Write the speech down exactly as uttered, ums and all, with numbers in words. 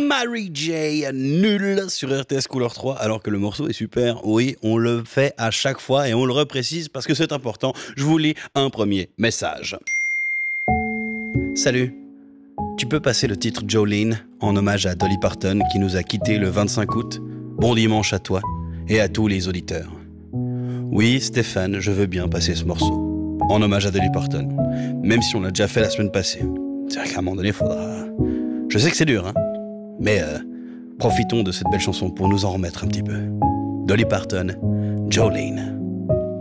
Mary J, nul sur R T S Couleur trois, alors que le morceau est super. Oui, on le fait à chaque fois et on le reprécise parce que c'est important. Je vous lis un premier message. Salut, tu peux passer le titre Jolene en hommage à Dolly Parton qui nous a quittés le vingt-cinq août. Bon dimanche à toi et à tous les auditeurs. Oui, Stéphane, je veux bien passer ce morceau en hommage à Dolly Parton, même si on l'a déjà fait la semaine passée. C'est vrai qu'à un moment donné, il faudra... Je sais que c'est dur, hein, mais euh, profitons de cette belle chanson pour nous en remettre un petit peu. Dolly Parton, Jolene.